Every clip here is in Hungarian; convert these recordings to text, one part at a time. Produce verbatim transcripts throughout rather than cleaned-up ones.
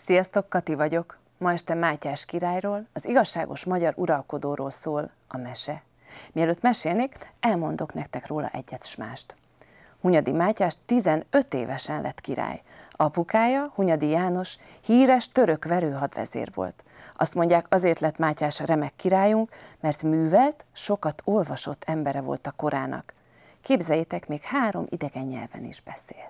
Sziasztok, Kati vagyok. Ma este Mátyás királyról, az igazságos magyar uralkodóról szól a mese. Mielőtt mesélnék, elmondok nektek róla egyet s mást. Hunyadi Mátyás tizenöt évesen lett király. Apukája, Hunyadi János, híres török verőhadvezér volt. Azt mondják, azért lett Mátyás remek királyunk, mert művelt, sokat olvasott embere volt a korának. Képzeljétek, még három idegen nyelven is beszélt.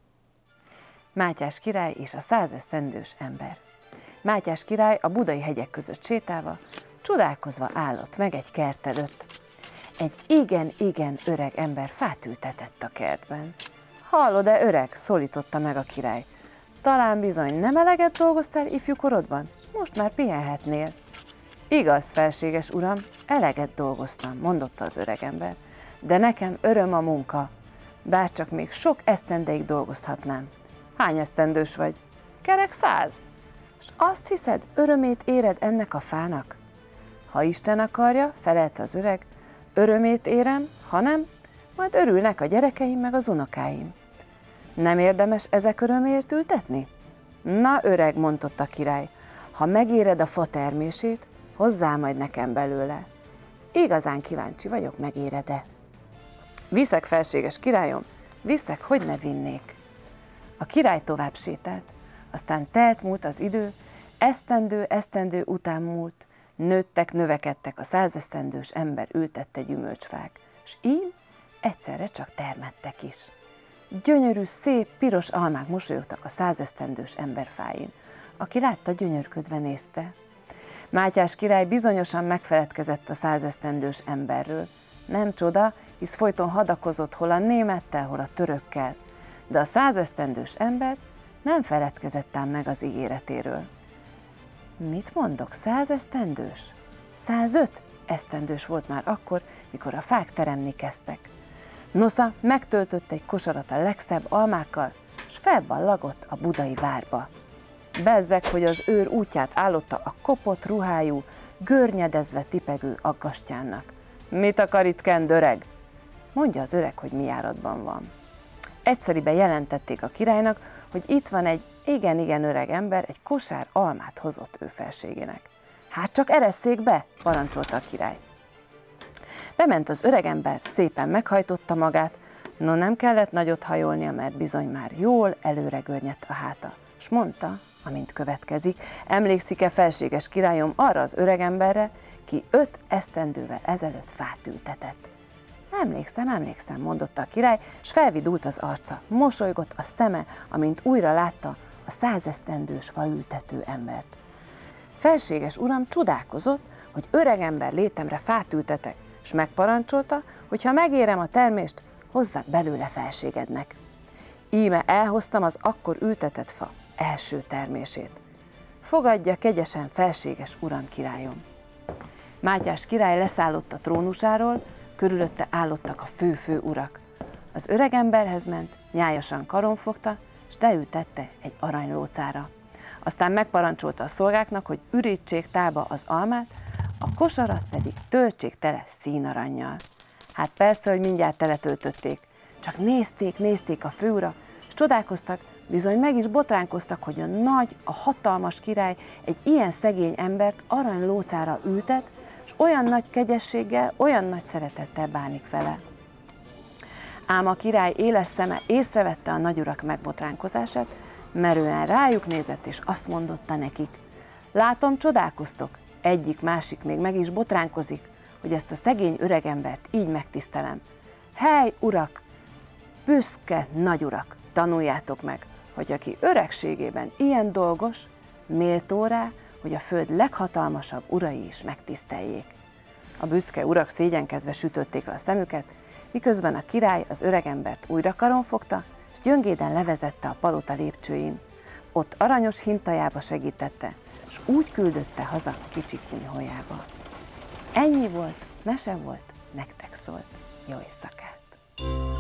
Mátyás király és a százesztendős ember. Mátyás király a budai hegyek között sétálva, csodálkozva állott meg egy kert előtt. Egy igen-igen öreg ember fát ültetett a kertben. Hallod-e, öreg? Szólította meg a király. Talán bizony nem eleget dolgoztál ifjú korodban? Most már pihenhetnél. Igaz, felséges uram, eleget dolgoztam, mondotta az öreg ember. De nekem öröm a munka, bárcsak még sok esztendeig dolgozhatnám. Hány esztendős vagy? Kerek száz. És azt hiszed, örömét éred ennek a fának? Ha Isten akarja, felelte az öreg, örömét érem, ha nem, majd örülnek a gyerekeim meg az unokáim. Nem érdemes ezek örömért ültetni? Na öreg, mondott a király, ha megéred a fa termését, hozzá majd nekem belőle. Igazán kíváncsi vagyok, megéred-e? Viszek, felséges királyom, viszek, hogy ne vinnék. A király tovább sétált, aztán telt múlt az idő, esztendő, esztendő után múlt, nőttek, növekedtek, a százesztendős ember ültette gyümölcsfák, s így egyszerre csak termettek is. Gyönyörű, szép, piros almák mosolyogtak a százesztendős ember fáin, aki látta, gyönyörködve nézte. Mátyás király bizonyosan megfeledkezett a százesztendős emberről. Nem csoda, hisz folyton hadakozott hol a némettel, hol a törökkel, de a százesztendős ember nem feledkezett ám meg az ígéretéről. Mit mondok, százesztendős? Százöt esztendős volt már akkor, mikor a fák teremni kezdtek. Nosza megtöltött egy kosarat a legszebb almákkal, s felballagott a budai várba. Bezzeg, hogy az őr útját állotta a kopott ruhájú, görnyedezve tipegő aggastyánnak. Mit akar itt kend, öreg? Mondja az öreg, hogy mi járatban van. Egyszeriben jelentették a királynak, hogy itt van egy igen-igen öreg ember, egy kosár almát hozott ő felségének. Hát csak eresszék be, parancsolta a király. Bement az öreg ember, szépen meghajtotta magát, no nem kellett nagyot hajolnia, mert bizony már jól előre görnyedt a háta, s mondta, amint következik, emlékszik-e, felséges királyom, arra az öreg emberre, ki öt esztendővel ezelőtt fát ültetett. Emlékszem, emlékszem, mondotta a király, s felvidult az arca, mosolygott a szeme, amint újra látta a százesztendős faültető embert. Felséges uram csodálkozott, hogy öreg ember létemre fát ültetek, s megparancsolta, hogy ha megérem a termést, hozzak belőle felségednek. Íme elhoztam az akkor ültetett fa első termését. Fogadja kegyesen, felséges uram, királyom. Mátyás király leszállott a trónusáról, körülötte állottak a fő-fő urak. Az öreg emberhez ment, nyájasan karon fogta, s leültette egy aranylócára. Aztán megparancsolta a szolgáknak, hogy ürítsék tálba az almát, a kosarat pedig töltsék tele színarannyal. Hát persze, hogy mindjárt teletöltötték. Csak nézték, nézték a főurak, s csodálkoztak, bizony meg is botránkoztak, hogy a nagy, a hatalmas király egy ilyen szegény embert aranylócára ültet, és olyan nagy kegyességgel, olyan nagy szeretettel bánik vele. Ám a király éles szeme észrevette a nagyurak megbotránkozását, merően rájuk nézett, és azt mondotta nekik, látom, csodálkoztok, egyik-másik még meg is botránkozik, hogy ezt a szegény öregembert így megtisztelem. Hely, urak, büszke nagyurak, tanuljátok meg, hogy aki öregségében ilyen dolgos, méltó rá, hogy a föld leghatalmasabb urai is megtiszteljék. A büszke urak szégyenkezve sütötték le a szemüket, miközben a király az öregembert újra karon fogta, és gyöngéden levezette a palota lépcsőin. Ott aranyos hintajába segítette, és úgy küldötte haza kicsi kunyhójába. Ennyi volt, mese volt, nektek szólt. Jó éjszakát!